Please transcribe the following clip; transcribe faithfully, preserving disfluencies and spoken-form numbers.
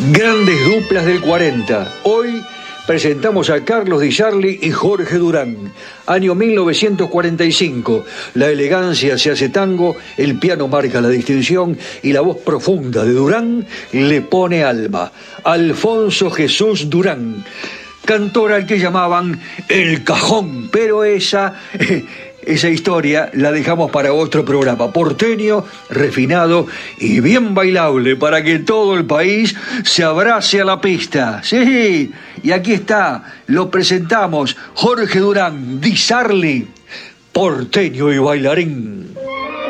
Grandes duplas del cuarenta. Hoy presentamos a Carlos Di Sarli y Jorge Durán. Año mil novecientos cuarenta y cinco. La elegancia se hace tango, el piano marca la distinción y la voz profunda de Durán le pone alma. Alfonso Jesús Durán, cantor al que llamaban El Cajón, pero esa... Esa historia la dejamos para otro programa. Porteño, refinado y bien bailable para que todo el país se abrace a la pista. Sí, y aquí está, lo presentamos, Jorge Durán, Di Sarli, porteño y bailarín.